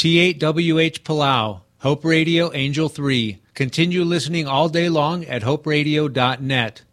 T8WH Palau, Hope Radio Angel 3. Continue listening all day long at hoperadio.net.